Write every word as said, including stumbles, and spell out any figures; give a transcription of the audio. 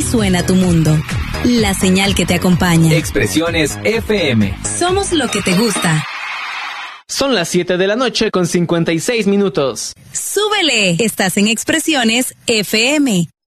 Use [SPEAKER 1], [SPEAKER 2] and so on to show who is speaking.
[SPEAKER 1] suena tu mundo. La señal que te acompaña.
[SPEAKER 2] Expresiones F M.
[SPEAKER 1] Somos lo que te gusta.
[SPEAKER 3] Son las siete de la noche con cincuenta y seis minutos.
[SPEAKER 1] ¡Súbele! Estás en Expresiones F M.